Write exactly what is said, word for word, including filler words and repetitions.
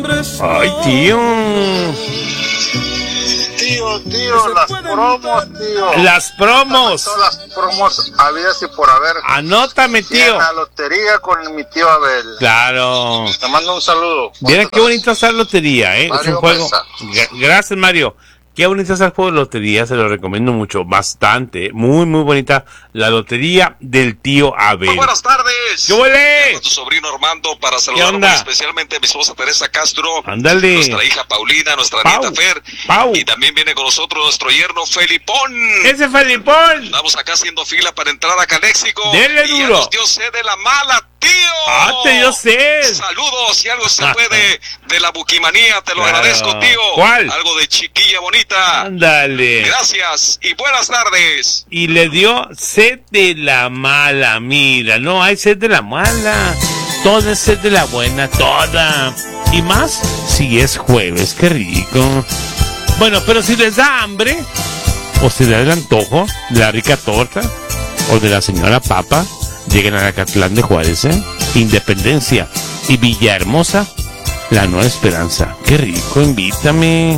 Ay, tío. Tío, tío, las promos, tío. Las promos. Todas las promos habidas y por haber. Anótame, tío. En la lotería con mi tío Abel. Claro. Te mando un saludo. Mira qué bonito es la lotería, ¿eh? Mario Es un juego. Mesa. Gra- Gracias, Mario. Qué bonito es el juego de lotería, se lo recomiendo mucho, bastante. Muy, muy bonita la lotería del tío Abel. Muy buenas tardes. ¿Qué huele? Llamo a tu sobrino Armando para ¿Qué saludar onda? muy especialmente a mi esposa Teresa Castro. Ándale. Nuestra hija Paulina, nuestra Pau. nieta Fer. Pau. Y también viene con nosotros nuestro yerno Felipón. ¡Ese Felipón! Estamos acá haciendo fila para entrar a Caléxico. Dele y ya duro. nos dio sed de la mala, tío. ¡Ah, te dio sed! Saludos, si algo se puede de la buquimanía, te lo Claro. agradezco, tío. ¿Cuál? Algo de chiquilla bonita. Ándale. Gracias y buenas tardes. Y le dio sed de la mala, mira, no hay sed de la mala, toda es sed de la buena, toda. Y más si es jueves, qué rico. Bueno, pero si les da hambre, o si les da el antojo de la rica torta, o de la señora Papa, lleguen a Acatlán de Juárez, ¿eh? Independencia y Villahermosa, la Nueva Esperanza. Qué rico, invítame.